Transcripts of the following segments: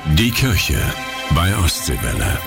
Die Kirche bei Ostseewelle.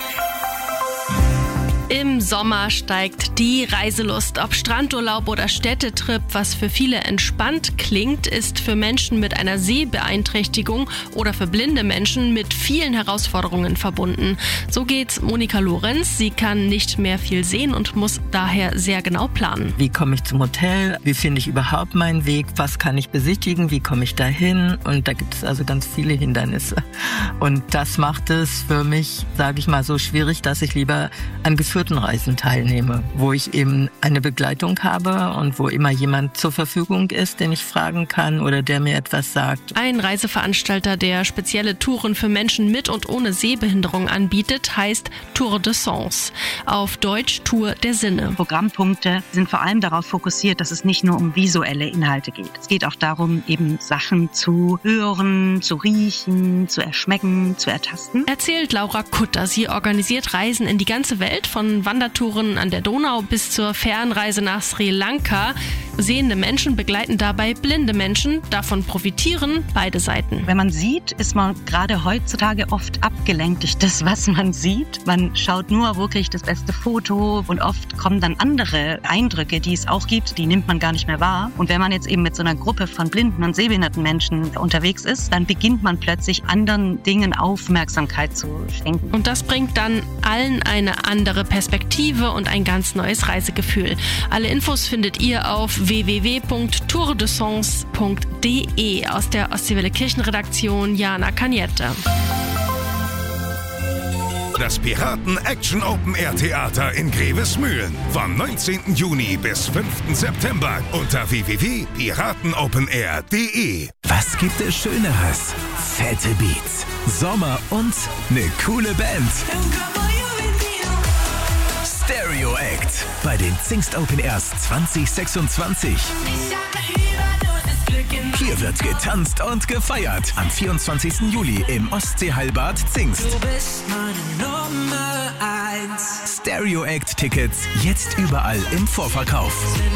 Im Sommer steigt die Reiselust. Ob Strandurlaub oder Städtetrip, was für viele entspannt klingt, ist für Menschen mit einer Sehbeeinträchtigung oder für blinde Menschen mit vielen Herausforderungen verbunden. So geht's Monika Lorenz. Sie kann nicht mehr viel sehen und muss daher sehr genau planen. Wie komme ich zum Hotel? Wie finde ich überhaupt meinen Weg? Was kann ich besichtigen? Wie komme ich dahin? Und da gibt es also ganz viele Hindernisse. Und das macht es für mich, sage ich mal, so schwierig, dass ich lieber an geführten Reisen teilnehme, wo ich eben eine Begleitung habe und wo immer jemand zur Verfügung ist, den ich fragen kann oder der mir etwas sagt. Ein Reiseveranstalter, der spezielle Touren für Menschen mit und ohne Sehbehinderung anbietet, heißt Tour de Sens. Auf Deutsch Tour der Sinne. Programmpunkte sind vor allem darauf fokussiert, dass es nicht nur um visuelle Inhalte geht. Es geht auch darum, eben Sachen zu hören, zu riechen, zu erschmecken, zu ertasten. Erzählt Laura Kutter. Sie organisiert Reisen in die ganze Welt, von Wandertouren an der Donau bis zur Fernreise nach Sri Lanka. Sehende Menschen begleiten dabei blinde Menschen. Davon profitieren beide Seiten. Wenn man sieht, ist man gerade heutzutage oft abgelenkt durch das, was man sieht. Man schaut nur wirklich das beste Foto und oft kommen dann andere Eindrücke, die es auch gibt, die nimmt man gar nicht mehr wahr. Und wenn man jetzt eben mit so einer Gruppe von blinden und sehbehinderten Menschen unterwegs ist, dann beginnt man plötzlich anderen Dingen Aufmerksamkeit zu schenken. Und das bringt dann allen eine andere Perspektive und ein ganz neues Reisegefühl. Alle Infos findet ihr auf www.tourdesens.de. Aus der Ostseewelle Kirchenredaktion Jana Cagnette. Das Piraten-Action-Open-Air-Theater in Grevesmühlen. Vom 19. Juni bis 5. September unter www.piratenopenair.de. Was gibt es Schöneres? Fette Beats, Sommer und eine coole Band. Stereo Act bei den Zingst Open Airs 2026. Hier wird getanzt und gefeiert. Am 24. Juli im Ostseeheilbad Zingst. Stereo Act Tickets jetzt überall im Vorverkauf.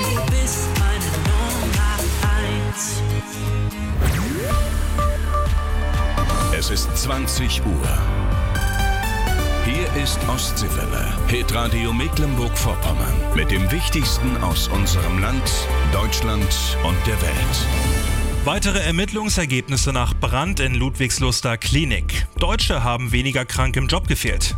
Es ist 20 Uhr. Hier ist Ostseewelle, Hitradio Mecklenburg-Vorpommern. Mit dem Wichtigsten aus unserem Land, Deutschland und der Welt. Weitere Ermittlungsergebnisse nach Brand in Ludwigsluster Klinik. Deutsche haben weniger krank im Job gefehlt.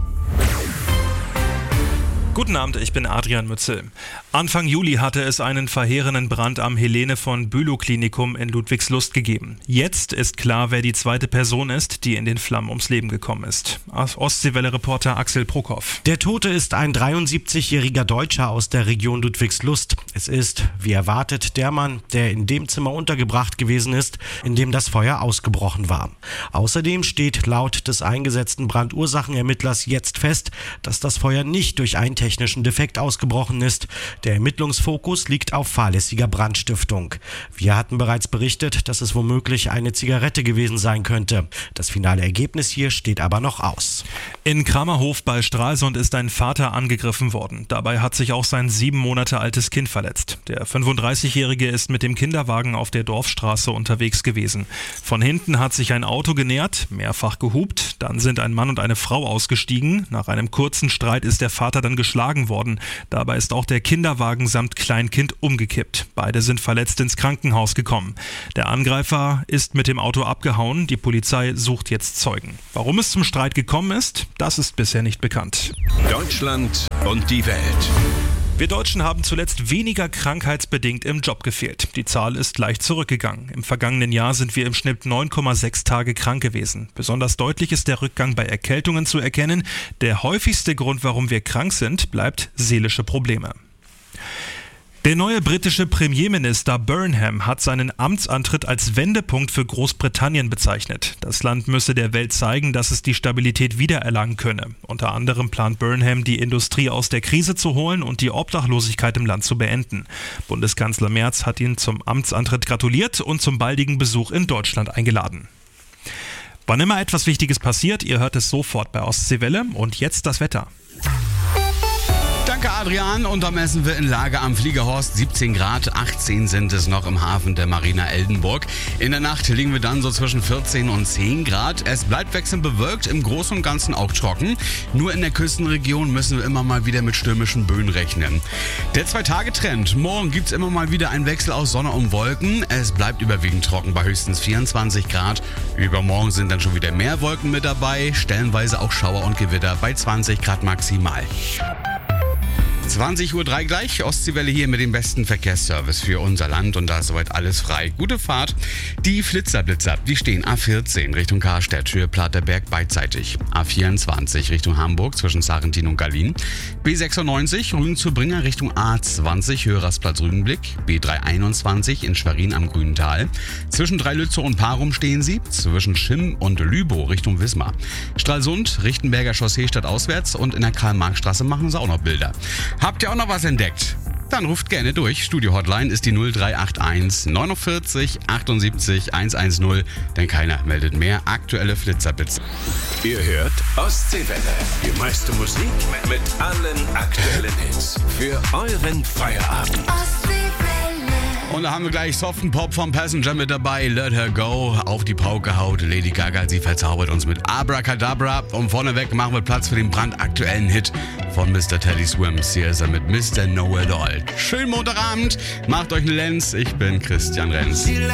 Guten Abend, ich bin Adrian Mützel. Anfang Juli hatte es einen verheerenden Brand am Helene von Bülow Klinikum in Ludwigslust gegeben. Jetzt ist klar, wer die zweite Person ist, die in den Flammen ums Leben gekommen ist. Ostseewelle-Reporter Axel Prokop. Der Tote ist ein 73-jähriger Deutscher aus der Region Ludwigslust. Es ist, wie erwartet, der Mann, der in dem Zimmer untergebracht gewesen ist, in dem das Feuer ausgebrochen war. Außerdem steht laut des eingesetzten Brandursachenermittlers jetzt fest, dass das Feuer nicht durch einen technischen Defekt ausgebrochen ist. Der Ermittlungsfokus liegt auf fahrlässiger Brandstiftung. Wir hatten bereits berichtet, dass es womöglich eine Zigarette gewesen sein könnte. Das finale Ergebnis hier steht aber noch aus. In Kramerhof bei Stralsund ist ein Vater angegriffen worden. Dabei hat sich auch sein 7 Monate altes Kind verletzt. Der 35-Jährige ist mit dem Kinderwagen auf der Dorfstraße unterwegs gewesen. Von hinten hat sich ein Auto genähert, mehrfach gehupt. Dann sind ein Mann und eine Frau ausgestiegen. Nach einem kurzen Streit ist der Vater dann geschlagen worden. Dabei ist auch der Kinderwagen samt Kleinkind umgekippt. Beide sind verletzt ins Krankenhaus gekommen. Der Angreifer ist mit dem Auto abgehauen. Die Polizei sucht jetzt Zeugen. Warum es zum Streit gekommen ist, das ist bisher nicht bekannt. Deutschland und die Welt. Wir Deutschen haben zuletzt weniger krankheitsbedingt im Job gefehlt. Die Zahl ist leicht zurückgegangen. Im vergangenen Jahr sind wir im Schnitt 9,6 Tage krank gewesen. Besonders deutlich ist der Rückgang bei Erkältungen zu erkennen. Der häufigste Grund, warum wir krank sind, bleibt seelische Probleme. Der neue britische Premierminister Burnham hat seinen Amtsantritt als Wendepunkt für Großbritannien bezeichnet. Das Land müsse der Welt zeigen, dass es die Stabilität wiedererlangen könne. Unter anderem plant Burnham, die Industrie aus der Krise zu holen und die Obdachlosigkeit im Land zu beenden. Bundeskanzler Merz hat ihn zum Amtsantritt gratuliert und zum baldigen Besuch in Deutschland eingeladen. Wann immer etwas Wichtiges passiert, ihr hört es sofort bei Ostseewelle und jetzt das Wetter. Danke, Adrian. Und da messen wir in Lage am Fliegerhorst 17 Grad, 18 sind es noch im Hafen der Marina Eldenburg. In der Nacht liegen wir dann so zwischen 14 und 10 Grad. Es bleibt wechselnd bewölkt, im Großen und Ganzen auch trocken. Nur in der Küstenregion müssen wir immer mal wieder mit stürmischen Böen rechnen. Der 2-Tage-Trend. Morgen gibt es immer mal wieder einen Wechsel aus Sonne und Wolken. Es bleibt überwiegend trocken bei höchstens 24 Grad. Übermorgen sind dann schon wieder mehr Wolken mit dabei. Stellenweise auch Schauer und Gewitter bei 20 Grad maximal. 20:03 Uhr gleich, Ostseewelle hier mit dem besten Verkehrsservice für unser Land und da ist soweit alles frei. Gute Fahrt. Die Flitzer-Blitzer, die stehen A14 Richtung Karstedt, Höhe Platterberg beidseitig. A24 Richtung Hamburg zwischen Sarrentin und Gallien. B96 Rügen zu Bringer Richtung A20 Höhe Rastplatz Rügenblick. B321 in Schwerin am Grüntal. Zwischen Dreilützow und Parum stehen sie. Zwischen Schimm und Lübow Richtung Wismar. Stralsund, Richtenberger Chaussee stadtauswärts und in der Karl-Marx-Straße machen sie auch noch Bilder. Habt ihr auch noch was entdeckt? Dann ruft gerne durch. Studio-Hotline ist die 0381 49 78 110, denn keiner meldet mehr. Aktuelle Flitzerblitze. Ihr hört Ostseewelle. Die meiste Musik mit allen aktuellen Hits. Für euren Feierabend. Und da haben wir gleich soften Pop vom Passenger mit dabei. Let Her Go, auf die Pauke haut Lady Gaga. Sie verzaubert uns mit Abracadabra. Und vorneweg machen wir Platz für den brandaktuellen Hit von Mr. Teddy Swims. Hier ist er mit Mr. Know It All. Schönen Montagabend, macht euch eine Lenz. Ich bin Christian Renz.